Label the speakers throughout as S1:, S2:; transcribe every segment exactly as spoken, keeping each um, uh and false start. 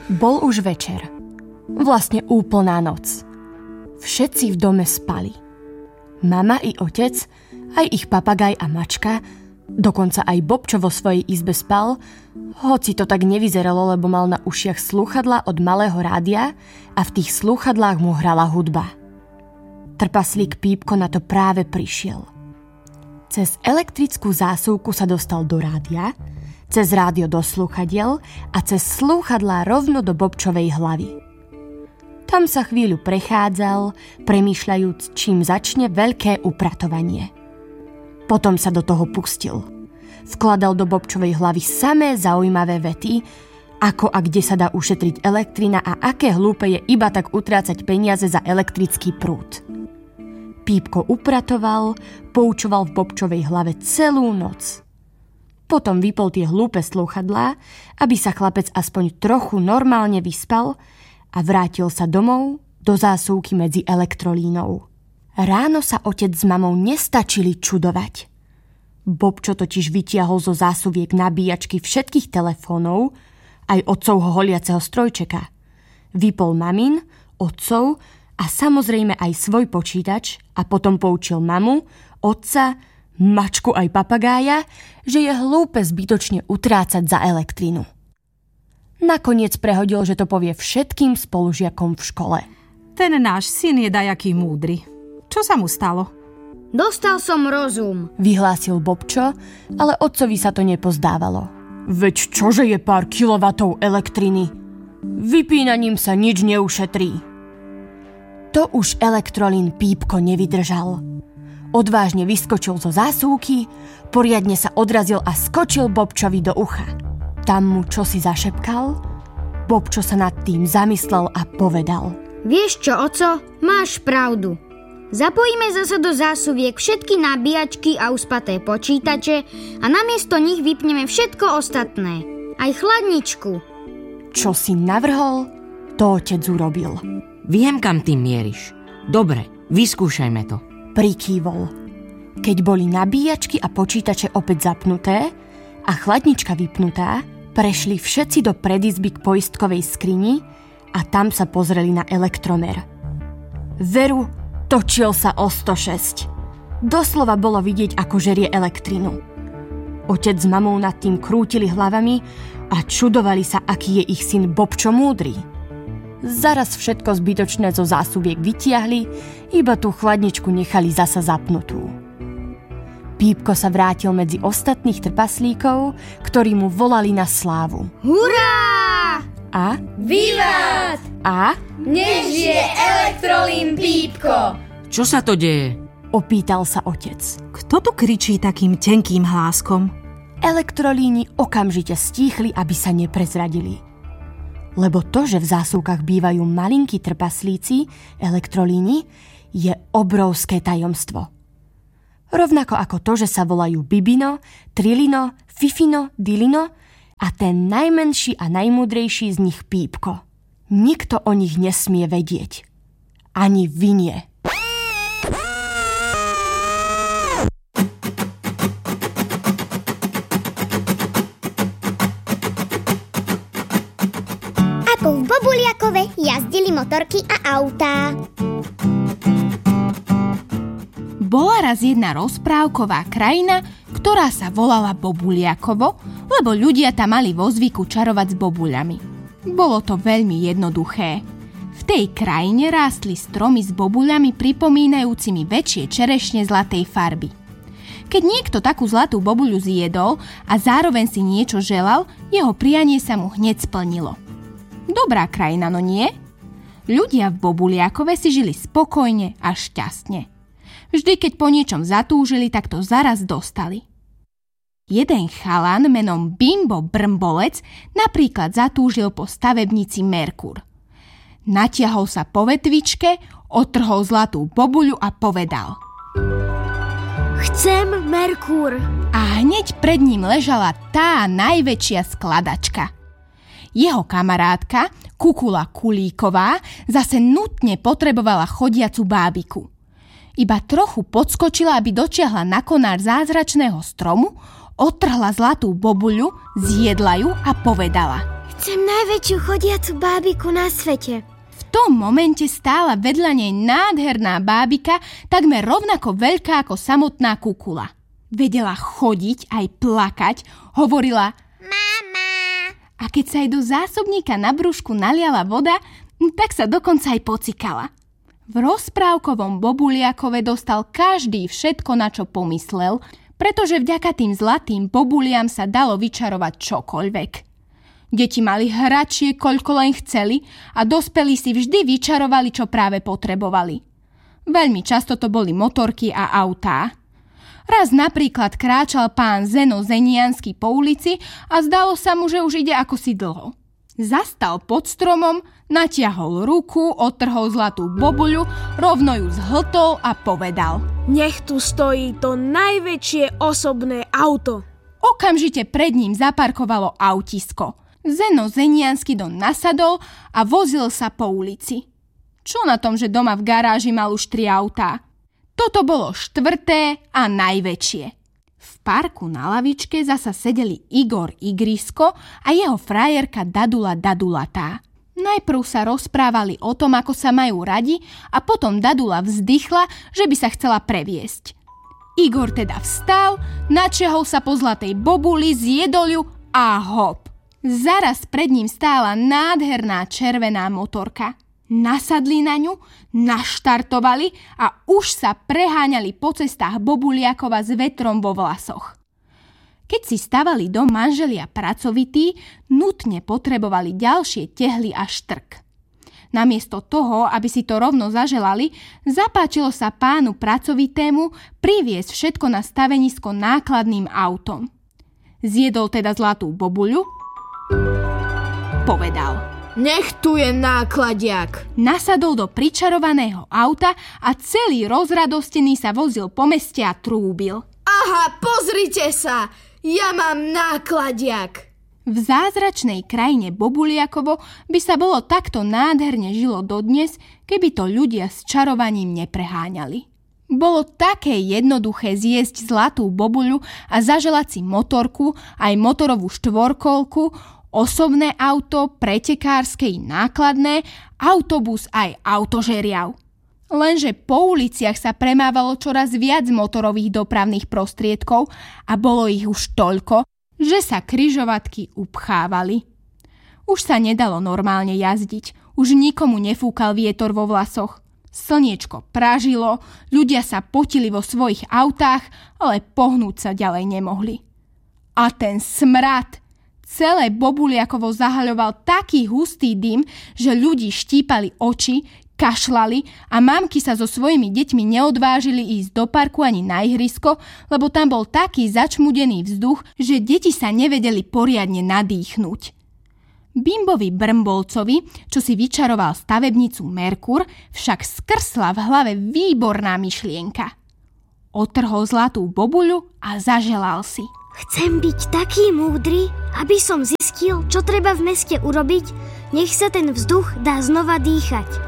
S1: Bol už večer. Vlastne úplná noc. Všetci v dome spali. Mama i otec, aj ich papagaj a mačka, dokonca aj Bobčo vo svojej izbe spal, hoci to tak nevyzeralo, lebo mal na ušiach slúchadlá od malého rádia a v tých slúchadlách mu hrala hudba. Trpaslík Pípko na to práve prišiel. Cez elektrickú zásuvku sa dostal do rádia, cez rádio do slúchadiel a cez slúchadlá rovno do Bobčovej hlavy. Tam sa chvíľu prechádzal, premýšľajúc, čím začne veľké upratovanie. Potom sa do toho pustil. Vkladal do Bobčovej hlavy samé zaujímavé vety, ako a kde sa dá ušetriť elektrina a aké hlúpe je iba tak utrácať peniaze za elektrický prúd. Pípko upratoval, poučoval v Bobčovej hlave celú noc. Potom vypol tie hlúpe slúchadlá, aby sa chlapec aspoň trochu normálne vyspal a vrátil sa domov do zásuvky medzi elektrolínou. Ráno sa otec s mamou nestačili čudovať. Bobčo totiž vytiahol zo zásuviek nabíjačky všetkých telefónov, aj otcovho holiaceho strojčeka. Vypol mamin, otcov a samozrejme aj svoj počítač a potom poučil mamu, otca, mačku aj papagája, že je hlúpe zbytočne utrácať za elektrinu. Nakoniec prehodil, že to povie všetkým spolužiakom v škole.
S2: Ten náš syn je dajaký múdry. Čo sa mu stalo?
S3: Dostal som rozum,
S1: vyhlásil Bobčo, ale otcovi sa to nepozdávalo. Veď čože je pár kilovatov elektriny? Vypínaním sa nič neušetrí. To už elektrolín Pípko nevydržal. Odvážne vyskočil zo zásuvky, poriadne sa odrazil a skočil Bobčovi do ucha. Tam mu čosi zašepkal, Bobčo sa nad tým zamyslel a povedal:
S3: Vieš čo, oco, máš pravdu. Zapojíme zasa do zásuviek všetky nabíjačky a uspaté počítače a namiesto nich vypneme všetko ostatné, aj chladničku.
S1: Čo si navrhol, to otec urobil.
S4: Viem, kam ty mieriš. Dobre, vyskúšajme to.
S1: Prikývol. Keď boli nabíjačky a počítače opäť zapnuté a chladnička vypnutá, prešli všetci do predizby k poistkovej skrini a tam sa pozreli na elektromer. Veru, točil sa o sto šesť. Doslova bolo vidieť, ako žerie elektrinu. Otec s mamou nad tým krútili hlavami a čudovali sa, aký je ich syn Bobčo múdry. Zaraz všetko zbytočné zo zásuviek vytiahli, iba tú chladničku nechali zasa zapnutú. Pípko sa vrátil medzi ostatných trpaslíkov, ktorí mu volali na slávu.
S3: Hurá!
S1: A?
S5: Výlet!
S1: A?
S5: Nech žije elektrolín Pípko!
S4: Čo sa to deje?
S1: Opýtal sa otec.
S2: Kto tu kričí takým tenkým hláskom?
S1: Elektrolíni okamžite stíchli, aby sa neprezradili. Lebo to, že v zásuvkách bývajú malinkí trpaslíci, elektrolíni, je obrovské tajomstvo. Rovnako ako to, že sa volajú Bibino, Trilino, Fifino, Dilino a ten najmenší a najmúdrejší z nich Pípko. Nikto o nich nesmie vedieť. Ani vy nie.
S6: Ako v Bobuliakove jazdili motorky a autá.
S7: Bola raz jedna rozprávková krajina, ktorá sa volala Bobuliakovo, lebo ľudia tam mali vo zvyku čarovať s bobuľami. Bolo to veľmi jednoduché. V tej krajine rástli stromy s bobuľami pripomínajúcimi väčšie čerešne zlatej farby. Keď niekto takú zlatú bobuľu zjedol a zároveň si niečo želal, jeho prianie sa mu hneď splnilo. Dobrá krajina, no nie? Ľudia v Bobuliakove si žili spokojne a šťastne. Vždy, keď po niečom zatúžili, tak to zaraz dostali. Jeden chalan menom Bimbo Brmbolec napríklad zatúžil po stavebnici Merkur. Natiahol sa po vetvičke, otrhol zlatú bobuľu a povedal:
S6: Chcem Merkur.
S7: A hneď pred ním ležala tá najväčšia skladačka. Jeho kamarátka, Kukula Kulíková, zase nutne potrebovala chodiacu bábiku. Iba trochu podskočila, aby dočiahla na konár zázračného stromu, otrhla zlatú bobuľu, zjedla ju a povedala:
S6: Chcem najväčšiu chodiacu bábiku na svete.
S7: V tom momente stála vedľa nej nádherná bábika, takmer rovnako veľká ako samotná kukula. Vedela chodiť aj plakať, hovorila
S6: Mama.
S7: A keď sa jej do zásobníka na brúšku naliala voda, tak sa dokonca aj pocikala. V rozprávkovom Bobuliakove dostal každý všetko, na čo pomyslel, pretože vďaka tým zlatým bobuliam sa dalo vyčarovať čokoľvek. Deti mali hračie, koľko len chceli a dospelí si vždy vyčarovali, čo práve potrebovali. Veľmi často to boli motorky a autá. Raz napríklad kráčal pán Zeno Zeniansky po ulici a zdalo sa mu, že už ide ako si dlho. Zastal pod stromom, natiahol ruku, odtrhol zlatú bobuľu, rovno ju zhltol a povedal:
S8: Nech tu stojí to najväčšie osobné auto.
S7: Okamžite pred ním zaparkovalo autisko. Zeno Zeniansky do nasadol a vozil sa po ulici. Čo na tom, že doma v garáži mal už tri autá? Toto bolo štvrté a najväčšie. V parku na lavičke zasa sedeli Igor Igrisko a jeho frajerka Dadula Dadulatá. Najprv sa rozprávali o tom, ako sa majú radi, a potom Dadula vzdychla, že by sa chcela previesť. Igor teda vstal, načiahol sa po zlatej bobuli, zjedol ju a hop. Zaraz pred ním stála nádherná červená motorka. Nasadli na ňu, naštartovali a už sa preháňali po cestách Bobuliakova s vetrom vo vlasoch. Keď si stavali dom manželia pracovití, nutne potrebovali ďalšie tehly a štrk. Namiesto toho, aby si to rovno zaželali, zapáčilo sa pánu pracovitému priviesť všetko na stavenisko nákladným autom. Zjedol teda zlatú bobuľu, povedal:
S8: Nech tu je nákladiak.
S7: Nasadol do pričarovaného auta a celý rozradostený sa vozil po meste a trúbil:
S8: Aha, pozrite sa, ja mám nákladiak.
S7: V zázračnej krajine Bobuliakovo by sa bolo takto nádherne žilo dodnes, keby to ľudia s čarovaním nepreháňali. Bolo také jednoduché zjesť zlatú bobuľu a zaželať si motorku, aj motorovú štvorkolku, osobné auto, pretekárske i nákladné, autobus aj autožeriav. Lenže po uliciach sa premávalo čoraz viac motorových dopravných prostriedkov a bolo ich už toľko, že sa križovatky upchávali. Už sa nedalo normálne jazdiť, už nikomu nefúkal vietor vo vlasoch. Slniečko pražilo, ľudia sa potili vo svojich autách, ale pohnúť sa ďalej nemohli. A ten smrad! Celé Bobuliakovo zahaľoval taký hustý dym, že ľudí štípali oči, kašlali a mamky sa so svojimi deťmi neodvážili ísť do parku ani na ihrisko, lebo tam bol taký začmudený vzduch, že deti sa nevedeli poriadne nadýchnuť. Bimbovi Brmbolcovi, čo si vyčaroval stavebnicu Merkur, však skrsla v hlave výborná myšlienka. Otrhol zlatú bobuľu a zaželal si:
S6: Chcem byť taký múdry, aby som zistil, čo treba v meste urobiť, nech sa ten vzduch dá znova dýchať.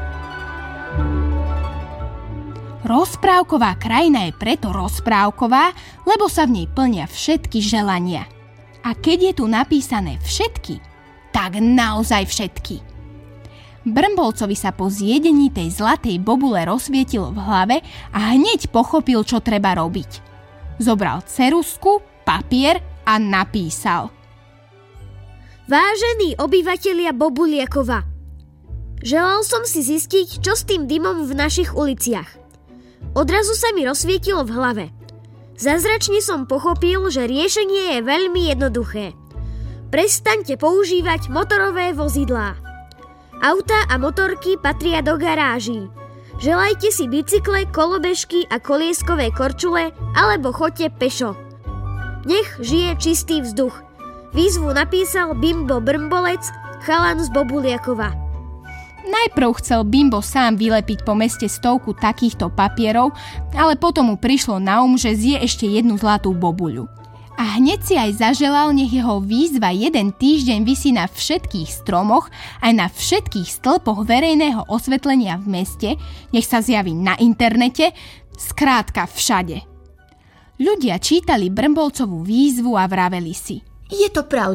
S7: Rozprávková krajina je preto rozprávková, lebo sa v nej plnia všetky želania. A keď je tu napísané všetky, tak naozaj všetky. Brmbolcovi sa po zjedení tej zlatej bobule rozsvietilo v hlave a hneď pochopil, čo treba robiť. Zobral ceruzku, papier a napísal:
S9: Vážení obyvatelia Bobuliakova, želal som si zistiť, čo s tým dymom v našich uliciach. Odrazu sa mi rozsvietilo v hlave. Zázračne som pochopil, že riešenie je veľmi jednoduché. Prestaňte používať motorové vozidlá. Autá a motorky patria do garáží. Želajte si bicykle, kolobežky a kolieskové korčule alebo choďte pešo. Nech žije čistý vzduch. Výzvu napísal Bimbo Brmbolec, chalan z Bobuliakova.
S7: Najprv chcel Bimbo sám vylepiť po meste stovku takýchto papierov, ale potom mu prišlo na um, že zje ešte jednu zlatú bobuľu. A hneď si aj zaželal, nech jeho výzva jeden týždeň visí na všetkých stromoch, aj na všetkých stĺpoch verejného osvetlenia v meste, nech sa zjaví na internete, skrátka všade. Ľudia čítali Brmbolcovú výzvu a vraveli si:
S5: Je to pravda.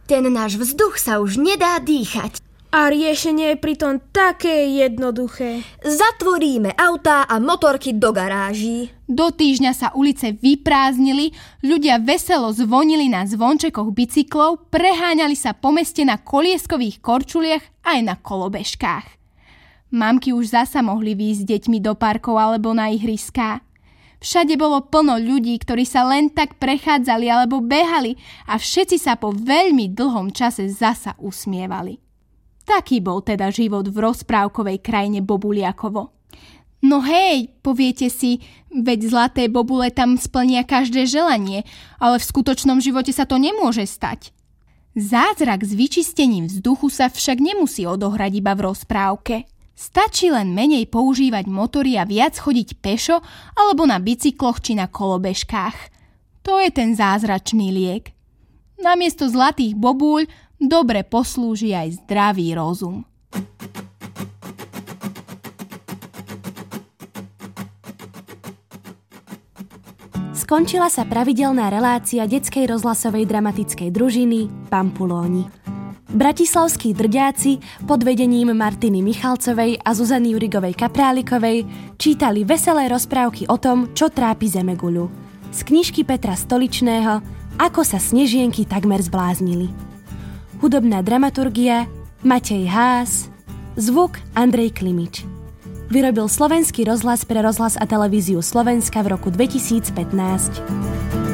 S10: Ten náš vzduch sa už nedá dýchať.
S8: A riešenie je pritom také jednoduché.
S10: Zatvoríme autá a motorky do garáží.
S7: Do týždňa sa ulice vyprázdnili, ľudia veselo zvonili na zvončekoch bicyklov, preháňali sa po meste na kolieskových korčuliach aj na kolobežkách. Mamky už zasa mohli výjsť s deťmi do parkov alebo na ihriská. Všade bolo plno ľudí, ktorí sa len tak prechádzali alebo behali a všetci sa po veľmi dlhom čase zasa usmievali. Taký bol teda život v rozprávkovej krajine Bobuliakovo. No hej, poviete si, veď zlaté bobule tam splnia každé želanie, ale v skutočnom živote sa to nemôže stať. Zázrak s vyčistením vzduchu sa však nemusí odohrať iba v rozprávke. Stačí len menej používať motory a viac chodiť pešo alebo na bicykloch či na kolobežkách. To je ten zázračný liek. Namiesto zlatých bobúľ dobre poslúži aj zdravý rozum.
S11: Skončila sa pravidelná relácia detskej rozhlasovej dramatickej družiny Pampulóni. Bratislavskí drďáci pod vedením Martiny Michalcovej a Zuzany Jurigovej Kaprálikovej čítali veselé rozprávky o tom, čo trápi zemeguľu. Z knižky Petra Stoličného Ako sa snežienky takmer zbláznili. Hudobná dramaturgia Matej Hás, zvuk Andrej Klimič. Vyrobil Slovenský rozhlas pre rozhlas a televíziu Slovenska v roku dvetisícpätnásť.